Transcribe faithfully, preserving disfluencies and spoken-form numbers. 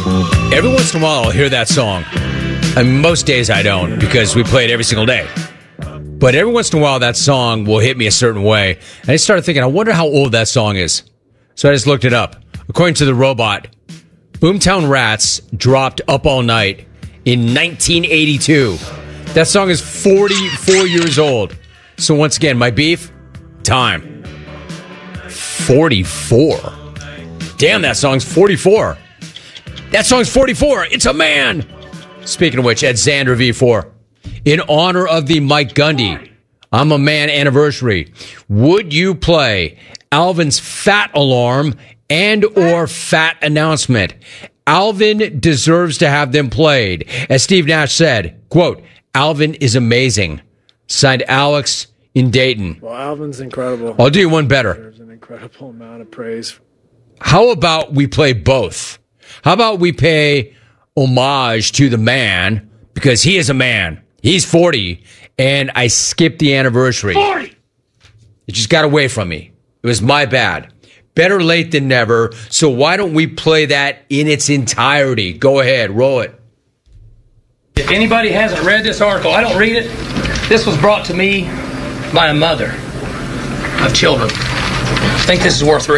Every once in a while, I'll hear that song. And most days I don't, because we play it every single day. But every once in a while, that song will hit me a certain way. And I started thinking, I wonder how old that song is. So I just looked it up. According to the robot, Boomtown Rats dropped Up All Night in nineteen eighty-two. That song is forty-four years old. So once again, my beef, time. forty-four. Damn, that song's forty-four. That song's forty-four. It's a man. Speaking of which, at Xander V four, in honor of the Mike Gundy I'm a Man anniversary, would you play Alvin's Fat Alarm and or Fat Announcement? Alvin deserves to have them played. As Steve Nash said, quote, Alvin is amazing. Signed, Alex in Dayton. Well, Alvin's incredible. I'll do you one better. There's an incredible amount of praise. How about we play both? How about we pay homage to the man, because he is a man. He's forty, and I skipped the anniversary. forty! It just got away from me. It was my bad. Better late than never, so why don't we play that in its entirety? Go ahead, roll it. If anybody hasn't read this article, I don't read it. This was brought to me by a mother of children. I think this is worth reading.